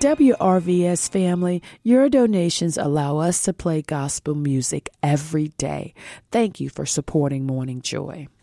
WRVS family, your donations allow us to play gospel music every day. Thank you for supporting Morning Joy.